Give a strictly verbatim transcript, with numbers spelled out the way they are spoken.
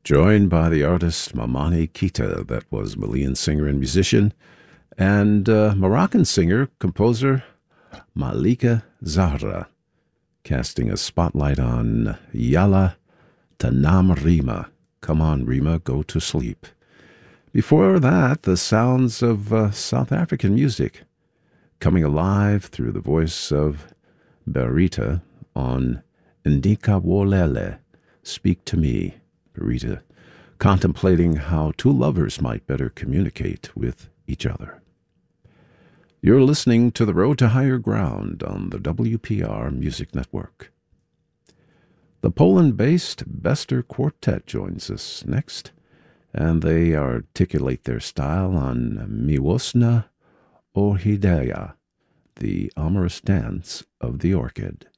joined by the artist Mamani Kita, that was Malian singer and musician, and uh, Moroccan singer, composer Malika Zahra, casting a spotlight on Yalla Tanam Rima. Come on, Rima, go to sleep. Before that, the sounds of uh, South African music coming alive through the voice of Berita on Indika Wolele, Speak to Me. Berita contemplating how two lovers might better communicate with each other. You're listening to The Road to Higher Ground on the W P R Music Network. The Poland-based Bester Quartet joins us next, and they articulate their style on Miłosna Orchideja, the amorous dance of the orchid.